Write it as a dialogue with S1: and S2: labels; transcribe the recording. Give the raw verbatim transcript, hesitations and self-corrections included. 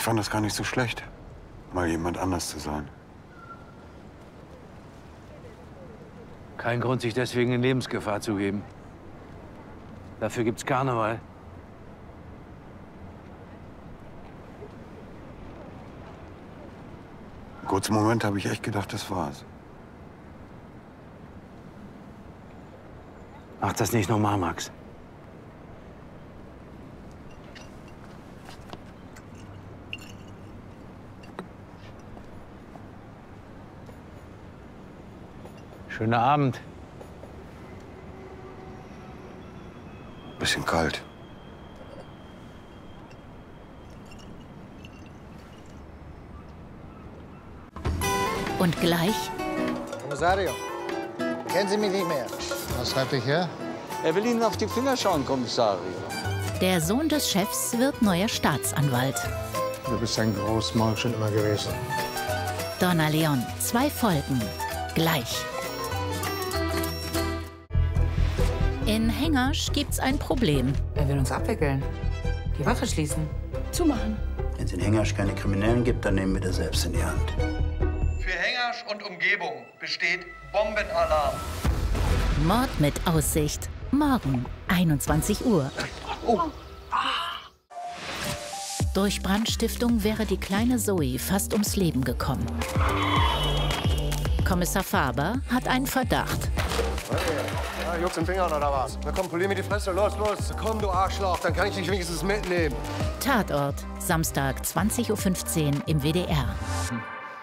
S1: fand das gar nicht so schlecht, mal jemand anders zu sein.
S2: Kein Grund, sich deswegen in Lebensgefahr zu geben. Dafür gibt's Karneval.
S1: Einen kurzen Moment habe ich echt gedacht, das war's.
S2: Mach das nicht nochmal, Max. Schönen Abend.
S1: Bisschen kalt.
S3: Und gleich
S4: Kommissario, kennen Sie mich nicht mehr?
S5: Was treibt dich her?
S6: Er will Ihnen auf die Finger schauen, Kommissario.
S3: der Sohn des Chefs wird neuer Staatsanwalt.
S5: Du bist ein Großmaul schon immer gewesen.
S3: Donna Leon, zwei Folgen. Gleich. In Hengersch gibt's ein Problem.
S7: Er will uns abwickeln. Die Wache schließen.
S8: Zumachen.
S9: Wenn es in Hengersch keine Kriminellen gibt, dann nehmen wir das selbst in die Hand.
S10: Für Hengersch und Umgebung besteht Bombenalarm.
S3: Mord mit Aussicht. Morgen, einundzwanzig Uhr.
S10: Oh.
S3: Durch Brandstiftung wäre die kleine Zoe fast ums Leben gekommen. Kommissar Faber hat einen Verdacht.
S4: Ja, Jucks im Finger oder was? Na komm, polier mir die Fresse. Los, los. Komm, du Arschloch. Dann kann ich dich wenigstens mitnehmen.
S3: Tatort, Samstag, zwanzig Uhr fünfzehn im W D R.